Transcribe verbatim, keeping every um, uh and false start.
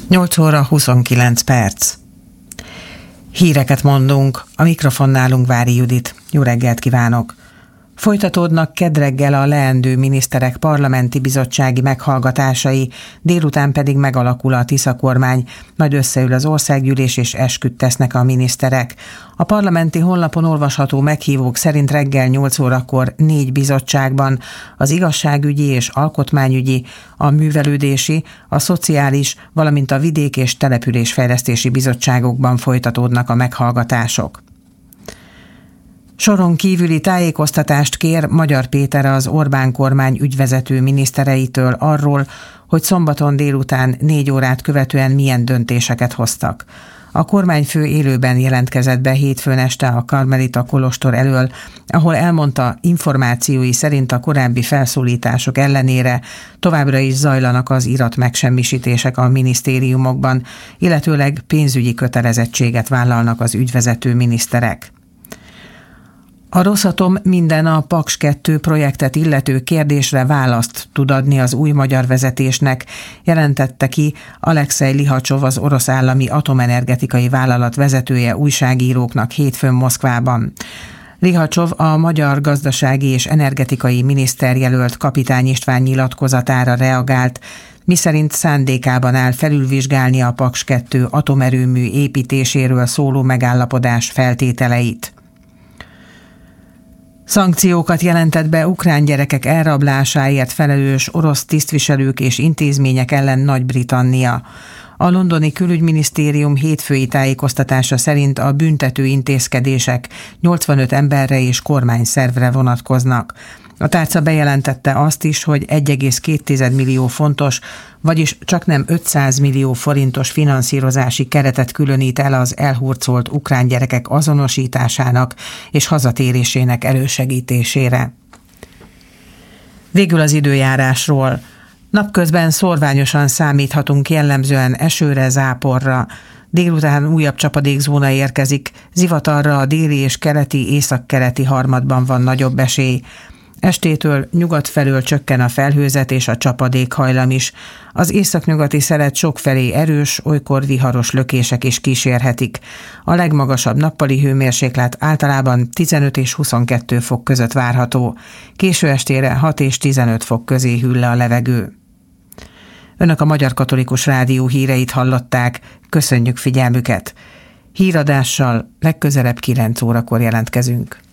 nyolc óra huszonkilenc perc. Híreket mondunk, a mikrofonnálunk Vári Judit. Jó reggelt kívánok! Folytatódnak kedd reggel a leendő miniszterek parlamenti bizottsági meghallgatásai, délután pedig megalakul a Tisza kormány, majd összeül az országgyűlés és esküt tesznek a miniszterek. A parlamenti honlapon olvasható meghívók szerint reggel nyolc órakor négy bizottságban, az igazságügyi és alkotmányügyi, a művelődési, a szociális, valamint a vidék- és településfejlesztési bizottságokban folytatódnak a meghallgatások. Soron kívüli tájékoztatást kér Magyar Péter az Orbán kormány ügyvezető minisztereitől arról, hogy szombaton délután négy órát követően milyen döntéseket hoztak. A kormányfő élőben jelentkezett be hétfőn este a Karmelita kolostor elől, ahol elmondta, információi szerint a korábbi felszólítások ellenére továbbra is zajlanak az irat megsemmisítések a minisztériumokban, illetőleg pénzügyi kötelezettséget vállalnak az ügyvezető miniszterek. A Rosatom minden a Paks kettő projektet illető kérdésre választ tud adni az új magyar vezetésnek, jelentette ki Alekszej Lihacsov, az orosz állami atomenergetikai vállalat vezetője újságíróknak hétfőn Moszkvában. Lihacsov a magyar gazdasági és energetikai miniszter jelölt Kapitány István nyilatkozatára reagált, miszerint szándékában áll felülvizsgálni a Paks kettő atomerőmű építéséről szóló megállapodás feltételeit. Szankciókat jelentett be ukrán gyerekek elrablásáért felelős orosz tisztviselők és intézmények ellen Nagy-Britannia. A londoni külügyminisztérium hétfői tájékoztatása szerint a büntető intézkedések nyolcvanöt emberre és kormányszervre vonatkoznak. A tárca bejelentette azt is, hogy egy egész két millió fontos, vagyis csaknem ötszáz millió forintos finanszírozási keretet különít el az elhurcolt ukrán gyerekek azonosításának és hazatérésének elősegítésére. Végül az időjárásról. Napközben szórványosan számíthatunk jellemzően esőre, záporra. Délután újabb csapadékzóna érkezik, zivatarra a déli és keleti, északkeleti harmadban van nagyobb esély. Estétől nyugat felől csökken a felhőzet és a csapadékhajlam is. Az északnyugati szelet sokfelé erős, olykor viharos lökések is kísérhetik. A legmagasabb nappali hőmérséklet általában tizenöt és huszonkettő fok között várható. Késő estére hat és tizenöt fok közé hűl le a levegő. Önök a Magyar Katolikus Rádió híreit hallották, köszönjük figyelmüket. Híradással legközelebb kilenc órakor jelentkezünk.